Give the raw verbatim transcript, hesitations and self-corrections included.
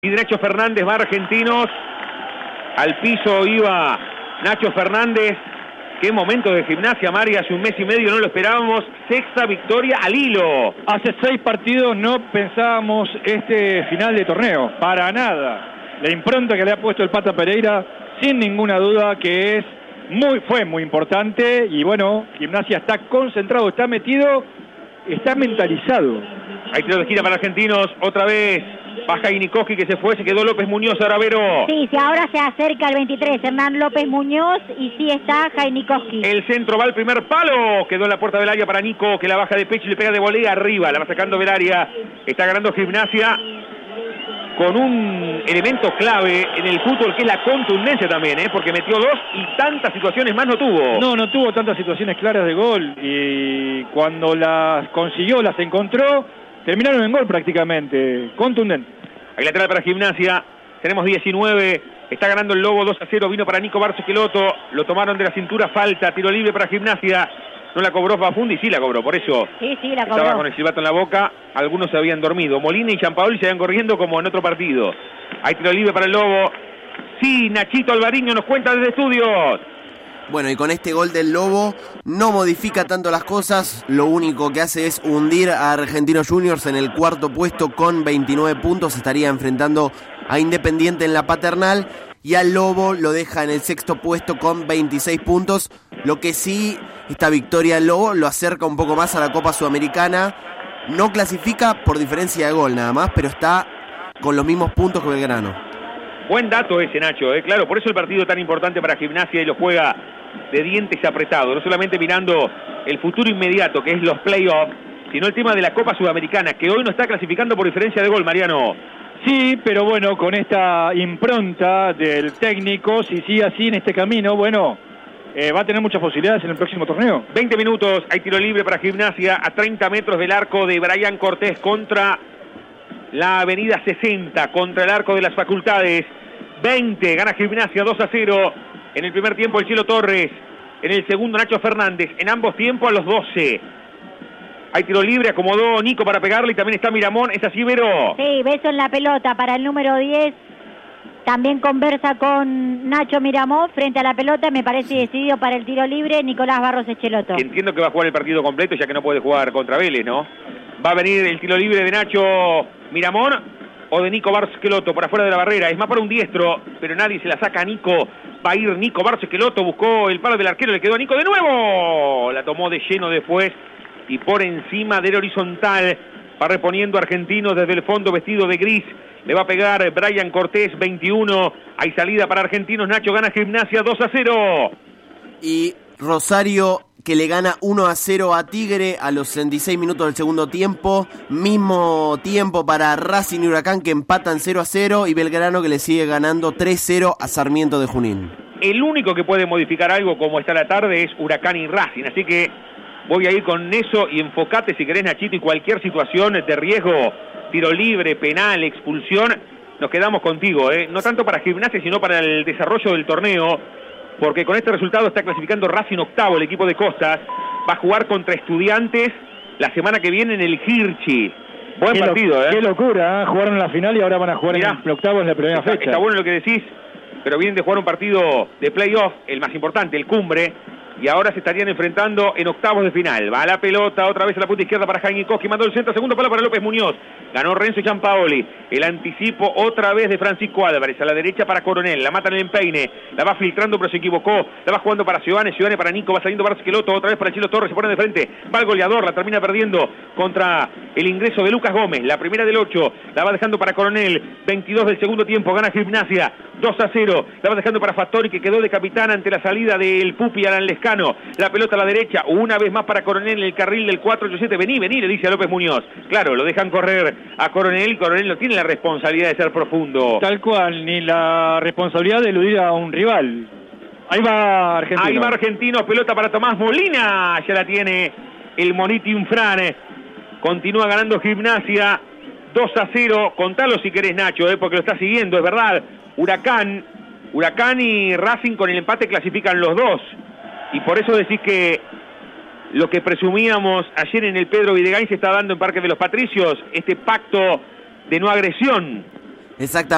Y de Nacho Fernández va Argentinos. Al piso iba Nacho Fernández. Qué momento de Gimnasia, Mari. Hace un mes y medio no lo esperábamos. Sexta victoria al hilo. Hace seis partidos no pensábamos este final de torneo. Para nada. La impronta que le ha puesto el Pata Pereira, sin ninguna duda que es muy, fue muy importante. Y bueno, Gimnasia está concentrado, está metido, está mentalizado. Hay tiro de esquina para Argentinos. Otra vez baja Nikoski, que se fue, se quedó López Muñoz, ahora Vero. Sí, sí, ahora se acerca el veintitrés, Hernán López Muñoz, y sí está Nikoski. El centro va al primer palo, quedó en la puerta del área para Nico, que la baja de pecho y le pega de volea arriba, la va sacando del área. Está ganando Gimnasia con un elemento clave en el fútbol, que es la contundencia también, ¿eh? Porque metió dos y tantas situaciones más no tuvo. No, no tuvo tantas situaciones claras de gol, y cuando las consiguió, las encontró, terminaron en gol prácticamente, contundente. Hay lateral para Gimnasia, tenemos diecinueve, está ganando el Lobo dos a cero, vino para Nico Barcekeloto, lo tomaron de la cintura, falta, tiro libre para Gimnasia, no la cobró Fafundi, sí la cobró, por eso sí, sí, la cobró. Estaba con el silbato en la boca, algunos se habían dormido, Molina y Gianpaoli se habían corriendo como en otro partido. Hay tiro libre para el Lobo, sí, Nachito Alvariño nos cuenta desde estudios. Bueno, y con este gol del Lobo no modifica tanto las cosas, lo único que hace es hundir a Argentinos Juniors en el cuarto puesto con veintinueve puntos, estaría enfrentando a Independiente en la Paternal, y al Lobo lo deja en el sexto puesto con veintiséis puntos, lo que sí, esta victoria del Lobo lo acerca un poco más a la Copa Sudamericana, no clasifica por diferencia de gol nada más, pero está con los mismos puntos que Belgrano. Buen dato ese, Nacho, ¿eh? Claro, por eso el partido tan importante para Gimnasia y lo juega de dientes apretados, no solamente mirando el futuro inmediato, que es los playoffs, sino el tema de la Copa Sudamericana, que hoy no está clasificando por diferencia de gol, Mariano. Sí, pero bueno, con esta impronta del técnico, si sigue así en este camino, bueno, eh, va a tener muchas posibilidades en el próximo torneo. veinte minutos, hay tiro libre para Gimnasia a treinta metros del arco de Brian Cortés contra la avenida sesenta, contra el arco de las facultades. veinte, gana Gimnasia dos a cero. En el primer tiempo el Cielo Torres, en el segundo Nacho Fernández, en ambos tiempos a los doce. Hay tiro libre, acomodó Nico para pegarle y también está Miramón, ¿es así, Vero? Sí, beso en la pelota para el número diez. También conversa con Nacho Miramón frente a la pelota, me parece decidido para el tiro libre Nicolás Barros Echeloto. Entiendo que va a jugar el partido completo ya que no puede jugar contra Vélez, ¿no? Va a venir el tiro libre de Nacho Miramón o de Nico Barcekeloto por afuera de la barrera. Es más para un diestro, pero nadie se la saca a Nico. Va a ir Nico Barcekeloto, buscó el palo del arquero, le quedó a Nico de nuevo. La tomó de lleno después y por encima del horizontal. Va reponiendo Argentinos desde el fondo vestido de gris. Le va a pegar Brian Cortés, veintiuno. Hay salida para Argentinos. Nacho gana Gimnasia dos a cero. Y Rosario, que le gana uno a cero a Tigre a los sesenta y seis minutos del segundo tiempo. Mismo tiempo para Racing y Huracán, que empatan cero a cero. Y Belgrano, que le sigue ganando tres cero a Sarmiento de Junín. El único que puede modificar algo como está la tarde es Huracán y Racing. Así que voy a ir con eso y enfocate si querés, Nachito, y cualquier situación de riesgo, tiro libre, penal, expulsión, nos quedamos contigo, ¿eh? No tanto para Gimnasia, sino para el desarrollo del torneo, porque con este resultado está clasificando Racing octavo, el equipo de Costas. Va a jugar contra Estudiantes la semana que viene en el Hirschi. Buen qué partido, lo, ¿eh? Qué locura, ¿eh? Jugaron la final y ahora van a jugar Mirá, en el octavo en la primera está, fecha. Está bueno lo que decís, pero vienen de jugar un partido de playoff, el más importante, el cumbre, y ahora se estarían enfrentando en octavos de final. Va la pelota otra vez a la punta izquierda para Nikoski, mandó el centro, segundo palo para López Muñoz. Ganó Renzo Gianpaoli. El anticipo otra vez de Francisco Álvarez. A la derecha para Coronel. La mata en el empeine. La va filtrando pero se equivocó. La va jugando para Ciudadanes. Ciudadanes para Nico. Va saliendo Barcekeloto. Otra vez para Chilo Torres. Se pone de frente. Va el goleador. La termina perdiendo contra el ingreso de Lucas Gómez. La primera del ocho. La va dejando para Coronel. veintidós del segundo tiempo. Gana Gimnasia. dos a cero. La va dejando para Fattori, que quedó de capitán ante la salida del Pupi Alan Lescano. La pelota a la derecha. Una vez más para Coronel en el carril del cuatro ocho siete. Vení, vení, le dice a López Muñoz. Claro, lo dejan correr a Coronel. Coronel no tiene la responsabilidad de ser profundo. Tal cual, ni la responsabilidad de eludir a un rival. Ahí va Argentino. Ahí va Argentino, pelota para Tomás Molina. Ya la tiene el Monito Infran. Continúa ganando Gimnasia dos a cero. Contalo si querés, Nacho, eh, porque lo está siguiendo, es verdad. Huracán, Huracán y Racing con el empate clasifican los dos. Y por eso decís que lo que presumíamos ayer en el Pedro Videgain se está dando en Parque de los Patricios, este pacto de no agresión. Exactamente.